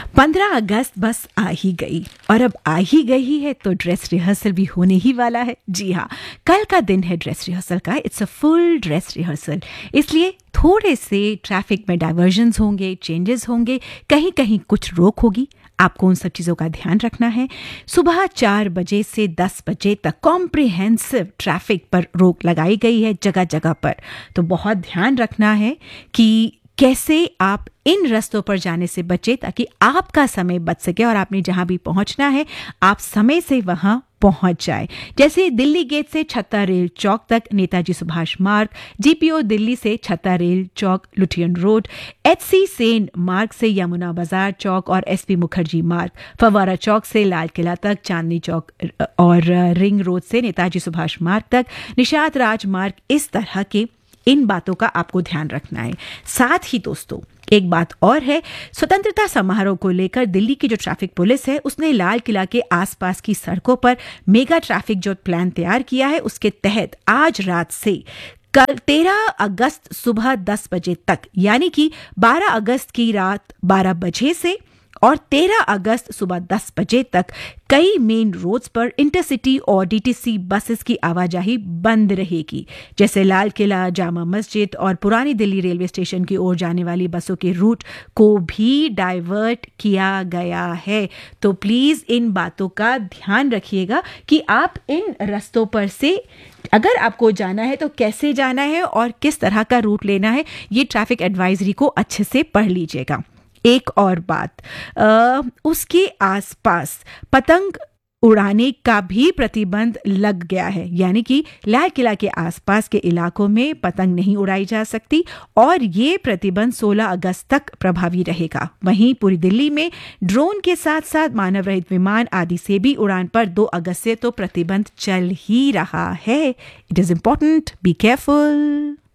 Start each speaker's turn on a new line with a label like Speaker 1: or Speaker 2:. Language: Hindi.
Speaker 1: 15 अगस्त बस आ ही गई और अब आ ही गई है तो ड्रेस रिहर्सल भी होने ही वाला है। जी हाँ, कल का दिन है ड्रेस रिहर्सल का। It's a full dress rehearsal, इसलिए थोड़े से ट्रैफिक में डाइवर्जन्स होंगे, चेंजेस होंगे, कहीं कहीं कुछ रोक होगी। आपको उन सब चीज़ों का ध्यान रखना है। सुबह 4 बजे से 10 बजे तक कॉम्प्रिहेंसिव ट्रैफिक पर रोक लगाई गई है जगह जगह पर। तो बहुत ध्यान रखना है कि कैसे आप इन रास्तों पर जाने से बचे ताकि आपका समय बच सके और आपने जहां भी पहुंचना है आप समय से वहां पहुंच जाए। जैसे दिल्ली गेट से छत्ता रेल चौक तक नेताजी सुभाष मार्ग, जीपीओ दिल्ली से छत्ता रेल चौक लुटियन रोड, एचसी सेन मार्ग से यमुना बाजार चौक और एसपी मुखर्जी मार्ग, फवारा चौक से लाल किला तक, चांदनी चौक और रिंग रोड से नेताजी सुभाष मार्ग तक, निषाद राजमार्ग, इस तरह के इन बातों का आपको ध्यान रखना है। साथ ही दोस्तों एक बात और है, स्वतंत्रता समारोह को लेकर दिल्ली की जो ट्रैफिक पुलिस है उसने लाल किला के आसपास की सड़कों पर मेगा ट्रैफिक जो प्लान तैयार किया है उसके तहत आज रात से कल 13 अगस्त सुबह 10 बजे तक, यानी कि 12 अगस्त की रात 12 बजे से और 13 अगस्त सुबह 10 बजे तक कई मेन रोड्स पर इंटरसिटी और डीटीसी बसेस की आवाजाही बंद रहेगी। जैसे लाल किला, जामा मस्जिद और पुरानी दिल्ली रेलवे स्टेशन की ओर जाने वाली बसों के रूट को भी डाइवर्ट किया गया है। तो प्लीज इन बातों का ध्यान रखिएगा कि आप इन रास्तों पर से अगर आपको जाना है तो कैसे जाना है और किस तरह का रूट लेना है, ये ट्रैफिक एडवाइजरी को अच्छे से पढ़ लीजिएगा। एक और बात, उसके आसपास पतंग उड़ाने का भी प्रतिबंध लग गया है, यानी कि लाल किला के आसपास के इलाकों में पतंग नहीं उड़ाई जा सकती और ये प्रतिबंध 16 अगस्त तक प्रभावी रहेगा। वहीं पूरी दिल्ली में ड्रोन के साथ साथ मानव रहित विमान आदि से भी उड़ान पर 2 अगस्त से तो प्रतिबंध चल ही रहा है। It is important, be careful.